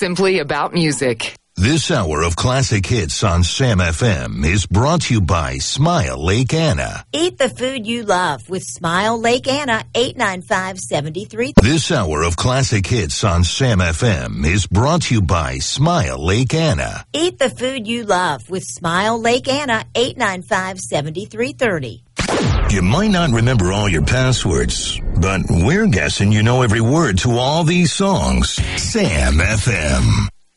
simply about music. This hour of classic hits on Sam FM is brought to you by Smile Lake Anna. Eat the food you love with Smile Lake Anna, 895-73. This hour of classic hits on Sam FM is brought to you by Smile Lake Anna. Eat the food you love with Smile Lake Anna, 895-7330. You might not remember all your passwords, but we're guessing you know every word to all these songs. Sam FM.